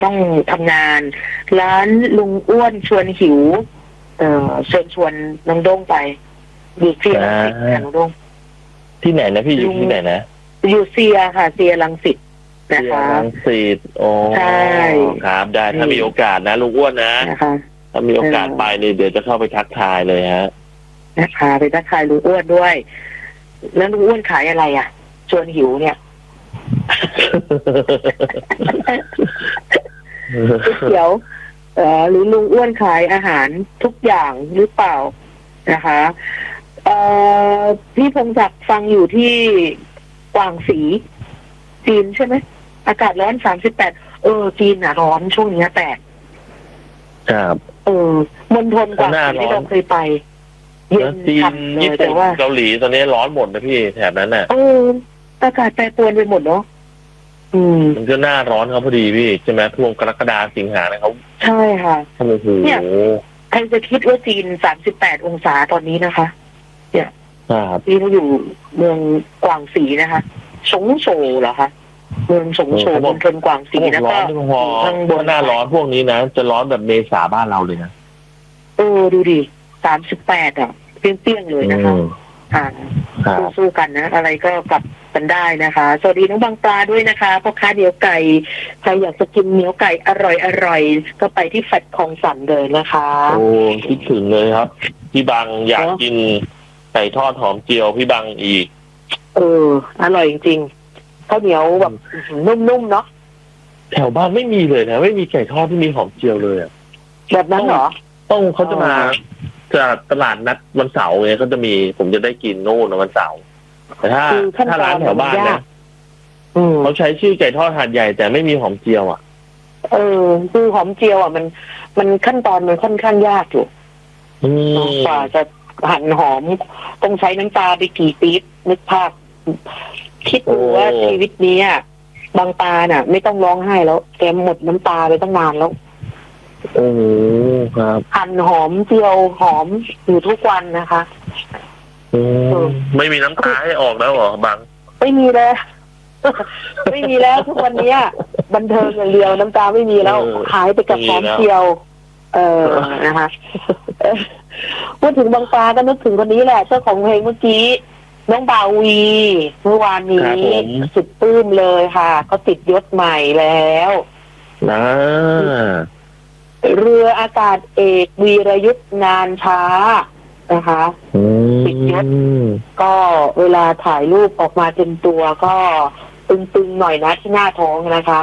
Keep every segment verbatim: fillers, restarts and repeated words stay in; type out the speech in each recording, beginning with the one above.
ต้องทำงานร้านลุงอ้วนชวนหิวเอ่อชวนชวนน้องโด้งไปอยู่เซียรังสิตค่ะน้องโด้งที่ไหนนะพี่อยู่ที่ไหนนะอยู่เซียค่ะเซียรังสิตนะคะรังสิตโอ้ใช่ครับได้ถ้ามีโอกาสนะลุงอ้วนนะนะคะถ้ามีโอกาสไปเนี่ยเดี๋ยวจะเข้าไปทักทายเลยฮะนะคะไปทักทายลุงอ้วนด้วยแล้วลุงอ้วนขายอะไรอ่ะชวนหิวเนี่ยเดี๋ยวเอ่อหรือลุงอ้วนขายอาหารทุกอย่างหรือเปล่านะคะเอ่อพี่พงศักดิ์ฟังอยู่ที่กวางสีจีนใช่ไหมอากาศร้อนสามสิบแปดเออจีนอ่ะร้อนช่วงนี้แตกครับเออมณฑลกวางสีที่เราเคยไปเย็นจีนญี่ปุ่นเกาหลีตอนนี้ร้อนหมดนะพี่แถบนั้นน่ะเอออากาศแปรปรวนไปหมดเนาะอืมมันก็หน้าร้อนเขาพอดีพี่ใช่ไหมช่วงกรกฎาสิงหาเนี่ยเขาใช่ค่ะโอ้โหใครจะคิดว่าจีนสามสิบแปดองศาตอนนี้นะคะเนี่ยที่เขาอยู่เมืองกวางสีนะคะสงโซเหรอคะเมืองสงโซมณฑลกวางสีแล้วก็ทางบนหน้าร้อนพวกนี้นะจะร้อนแบบเมษาบ้านเราเลยนะเออดูดิสามสิบแปดอ่ะเปรี้ยงๆเลยนะคะอ่าสู้ๆกันนะอะไรก็กลับกันได้นะคะสวัสดีน้องบางปลาด้วยนะคะพ่อค้าเนื้อไก่ใครอยากจะกินเนื้อไก่อร่อยอร่อยก็ไปที่แฟลตคลองสันเลยนะคะโอ้คิดถึงเลยครับพี่บางอยากกินไก่ทอดหอมเจียวพี่บางอีกเอออร่อยจริงๆข้าวเหนียวแบบนุ่มๆเนาะแถวบ้านไม่มีเลยนะไม่มีไก่ทอดที่มีหอมเจียวเลยอ่ะแบบนั้นเหรอต้องเขาจะมาจากตลาดนัดวันเสาร์เนี่ยเขาจะมีผมจะได้กินโน่นวันเสาร์แต่ถ้าถ้าร้านแถวบ้านนะเขาใช้ชื่อไก่ทอดหาดใหญ่แต่ไม่มีหอมเจียวอ่ะเออคือหอมเจียวอ่ะมันมันขั้นตอนมันค่อนข้างยากอยู่กว่าจะหั่นหอมต้องใช้น้ำตาไปกี่ปี๊บนึกภาพคิดดูว่าชีวิตนี้อ่ะบางตาน่ะไม่ต้องร้องไห้แล้วแกหมดน้ำตาไปตั้งนานแล้วโอ้ครับหั่นหอมเจียวหอมอยู่ทุกวันนะคะไม่มีน้ำตาให้ออกแล้วเหรอบางไม่มีแล้วไม่มีแล้วทุกวันนี้บันเทิงอย่างเดียวน้ำตาไม่มีแล้วหายไปกับหอมเจียวเออนะคะพูดถึงบางปลาก็นึกถึงคนนี้แหละเจ้าของเพลงเมื่อกี้น้องบ่าววีเมื่อวานนี้สุดปลื้มเลยค่ะเขาติดยศใหม่แล้วนะเรืออากาศเอกวีรยุทธนานช้านะคะติดยศก็เวลาถ่ายรูปออกมาเต็มตัวก็ตึงๆหน่อยนะที่หน้าท้องนะคะ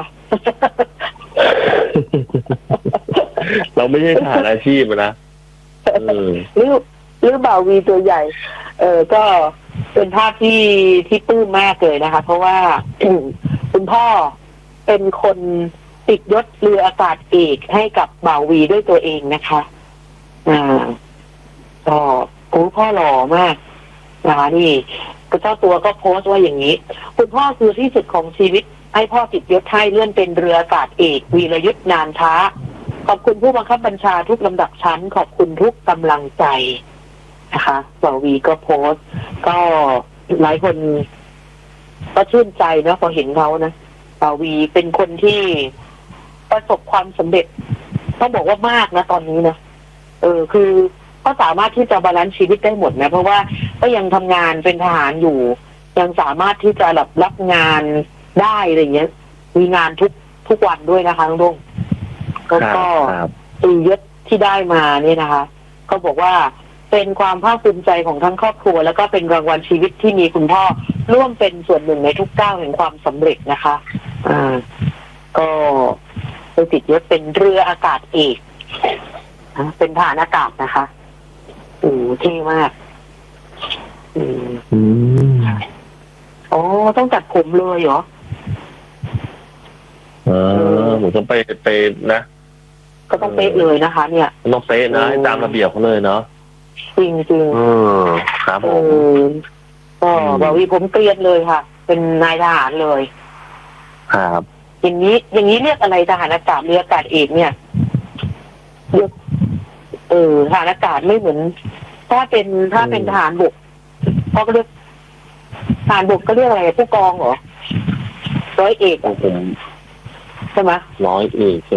เราไม่ใช่ทหารอาชีพนะหรือหรือบ่าววีตัวใหญ่เออก็เป็นภาพที่ที่ปลื้มมากเลยนะคะเพราะว่าคุณพ่อเป็นคนติดยศเรืออากาศเอกให้กับบ่าววีด้วยตัวเองนะคะอ่าก็โอ้พ่อหล่อมากนะคะนี่ก็เจ้าตัวก็โพสต์ว่าอย่างนี้คุณพ่อคือที่สุดของชีวิตให้พ่อติดยศให้เลื่อนเป็นเรืออากาศเอกวีรยุทธนานช้าขอบคุณผู้บังคับบัญชาทุกลำดับชั้นขอบคุณทุกกำลังใจนะคะบ่าววีก็โพสต์ก็หลายคนก็ชื่นใจนะพอเห็นเขานะบ่าววีเป็นคนที่ประสบความสำเร็จต้องบอกว่ามากนะตอนนี้นะเออคือก็สามารถที่จะบาลานซ์ชีวิตได้หมดนะเพราะว่าก็ยังทำงานเป็นทหารอยู่ยังสามารถที่จะรับรับงานได้อะไรเงี้ยมีงานทุกทุกวันด้วยนะคะลุงก็ก็ตียศที่ได้มาเนี่ยนะคะก็บอกว่าเป็นความภาคภูมิใจของทั้งครอบครัวแล้วก็เป็นรางวัลชีวิตที่มีคุณพ่อร่วมเป็นส่วนหนึ่งในทุกก้าวแห่งความสำเร็จนะคะอ่าก็ไปติดยศเป็นเรืออากาศเอกเป็นทหารอากาศนะคะโอ้เท่มากอืมอ๋อต้องตัดผมเลยเหรอเออผมต้องไปไปนะก็ต้องเป๊ะเลยนะคะเนี่ยต้องเป๊ะนะให้ตามระเบียบเขาเลยเนาะจริงจริงเออครับผมก็บอกว่าผมเกลียดเลยค่ะเป็นนายทหารเลยครับอย่างนี้อย่างนี้เรียกอะไรทหารอากาศเรืออากาศเอกเนี่ยเรียกเออทหารอากาศไม่เหมือนถ้าเป็นถ้าเป็นทหารบกเขาก็เรียกทหารบกก็เรียกอะไรผู้กองเหรอร้อยเอกผมช่ไหมร้อยเอก